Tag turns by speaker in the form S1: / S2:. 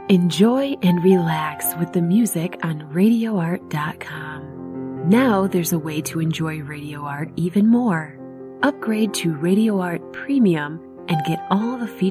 S1: Enjoy and relax with the music on RadioArt.com. Now there's a way to enjoy Radio Art even more. Upgrade to Radio Art Premium and get all the features